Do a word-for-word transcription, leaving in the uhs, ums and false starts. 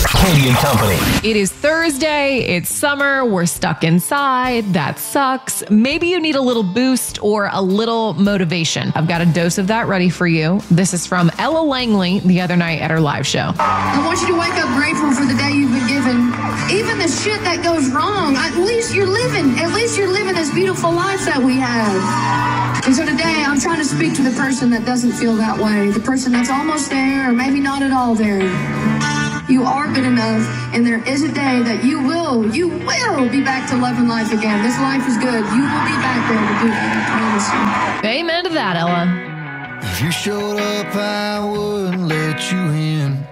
Katie and Company. It is Thursday. It's summer. We're stuck inside. That sucks. Maybe you need a little boost or a little motivation. I've got a dose of that ready for you. This is from Ella Langley the other night at her live show. I want you to wake up grateful for the day you've been given. Even the shit that goes wrong, at least you're living. At least you're living this beautiful life that we have. And so today, I'm trying to speak to the person that doesn't feel that way. The person that's almost there or maybe not at all there. You are good enough, and there is a day that you will, you will be back to loving life again. This life is good. You will be back there to do that, I promise you. Amen to that, Ella. If you showed up, I wouldn't let you in.